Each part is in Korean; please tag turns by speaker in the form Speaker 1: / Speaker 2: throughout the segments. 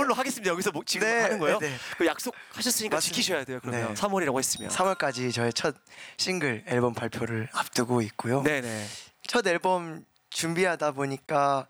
Speaker 1: 걸로 하겠습니다. 여기서 지금
Speaker 2: 네,
Speaker 1: 하는 거예요?
Speaker 2: 네, 네.
Speaker 1: 그 약속하셨으니까
Speaker 2: 맞습니다.
Speaker 1: 지키셔야 돼요. 그러면
Speaker 2: 네.
Speaker 1: 3월이라고 했으면.
Speaker 2: 3월까지 저의 첫 싱글 앨범 발표를 앞두고 있고요.
Speaker 1: 네네.
Speaker 2: 첫 앨범 준비하다 보니까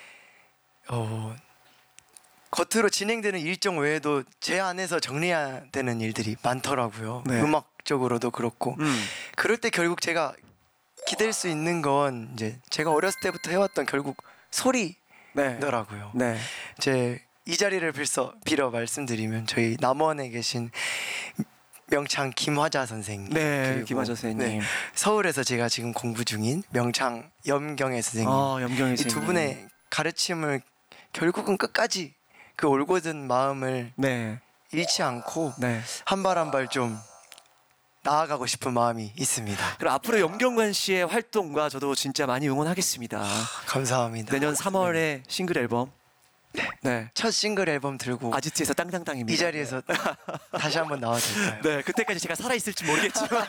Speaker 2: 겉으로 진행되는 일정 외에도 제 안에서 정리해야 되는 일들이 많더라고요.
Speaker 1: 네.
Speaker 2: 음악적으로도 그렇고 그럴 때 결국 제가 기댈 수 있는 건 이제 제가 어렸을 때부터 해왔던 결국 소리더라고요.
Speaker 1: 네.
Speaker 2: 제 이 자리를 빌어 말씀드리면 저희 남원에 계신 명창 김화자 선생님,
Speaker 1: 네,
Speaker 2: 그리고
Speaker 1: 김화자 선생님.
Speaker 2: 서울에서 제가 지금 공부 중인 명창 염경애 선생님,
Speaker 1: 염경희
Speaker 2: 이 두
Speaker 1: 선생님.
Speaker 2: 분의 가르침을 결국은 끝까지 그 올곧은 마음을
Speaker 1: 네.
Speaker 2: 잃지 않고
Speaker 1: 네.
Speaker 2: 한 발 한 발 좀 나아가고 싶은 마음이 있습니다.
Speaker 1: 그럼 앞으로 염경관 씨의 활동과 저도 진짜 많이 응원하겠습니다.
Speaker 2: 감사합니다.
Speaker 1: 내년 3월에 싱글 앨범. 네.
Speaker 2: 첫 싱글 앨범 들고
Speaker 1: 아지트에서 땅땅땅입니다.
Speaker 2: 이 자리에서 다시 한번 나와도 될까요?
Speaker 1: 네, 그때까지 제가 살아있을지 모르겠지만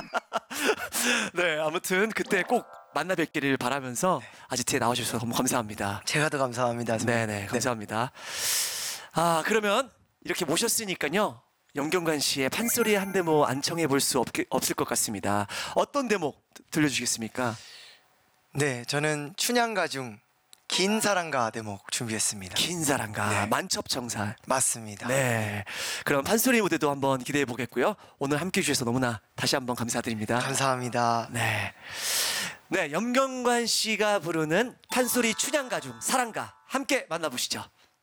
Speaker 1: 네, 아무튼 그때 꼭 만나 뵙기를 바라면서 아지트에 나와주셔서 너무 감사합니다.
Speaker 2: 제가 더 감사합니다. 선배님.
Speaker 1: 네네, 감사합니다. 그러면 이렇게 모셨으니까요, 염경관 씨의 판소리 한 대목 안청해 볼 수 없을 것 같습니다. 어떤 대목 들려주시겠습니까?
Speaker 2: 네, 저는 춘향가 중 긴 사랑가 대목 준비했습니다.
Speaker 1: 긴 사랑가,
Speaker 2: 네.
Speaker 1: 만첩정살.
Speaker 2: 맞습니다.
Speaker 1: 네, 그럼 판소리 무대도 한번 기대해 보겠고요. 오늘 함께 해주셔서 너무나 다시 한번 감사드립니다.
Speaker 2: 감사합니다.
Speaker 1: 네, 네, 염경관 씨가 부르는 판소리 춘향가 중 사랑가 함께 만나보시죠.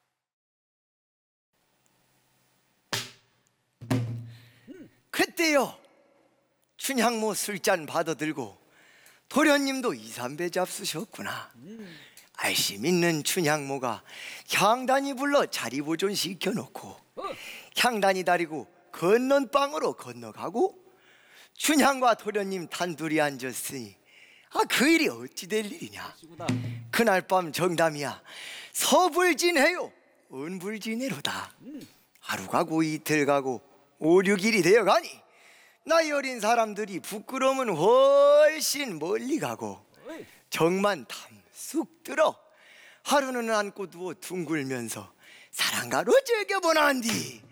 Speaker 2: 그때요, 춘향모 술잔 받아들고 도련님도 2, 3배 잡수셨구나. 알심 있는 춘향모가 향단이 불러 자리 보존 시켜놓고 향단이 다리고 건넌 방으로 건너가고 춘향과 도련님 단둘이 앉았으니 그 일이 어찌 될 일이냐. 그날 밤 정담이야 서불진해요 은불진해로다. 하루 가고 이틀 가고 5, 6일이 되어가니 나이 어린 사람들이 부끄러움은 훨씬 멀리 가고 정만 탐쑥 들어 하루는 안고 두어 둥글면서 사랑가로 즐겨보나한디